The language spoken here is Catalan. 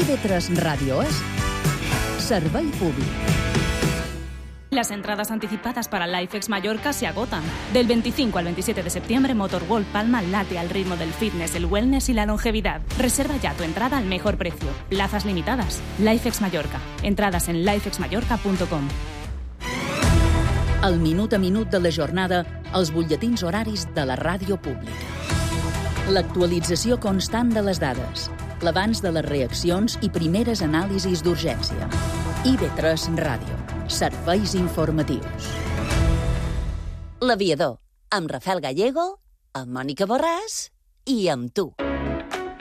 IB3 Radio es Servei Públic. Las entradas anticipadas para LifeX Mallorca se agotan. Del 25 al 27 de septiembre, Motorworld Palma late al ritmo del fitness, el wellness y la longevidad. Reserva ya tu entrada al mejor precio. Plazas limitadas. LifeX Mallorca. Entradas en lifexmallorca.com. Al minut a minut de la jornada, els butlletins horaris de la ràdio pública. L'actualització constant de les dades, l'abans de les reaccions i primeres anàlisis d'urgència. IB3 Ràdio. Serveis informatius. L'Aviador, amb Rafael Gallego, amb Mònica Borràs i amb tu.